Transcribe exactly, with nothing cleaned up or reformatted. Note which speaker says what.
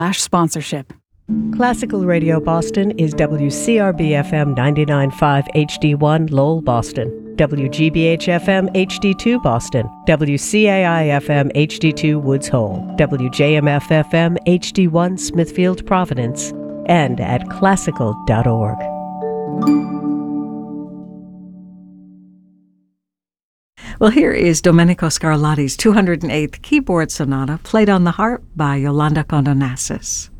Speaker 1: slash sponsorship.
Speaker 2: Classical Radio Boston is W C R B F M ninety-nine point five H D one Lowell, Boston, W G B H F M H D two Boston, W C A I F M H D two Woods Hole, W J M F F M H D one Smithfield, Providence, and at classical dot org.
Speaker 3: Well, here is Domenico Scarlatti's two hundred eighth Keyboard Sonata, played on the harp by Yolanda Condonassis.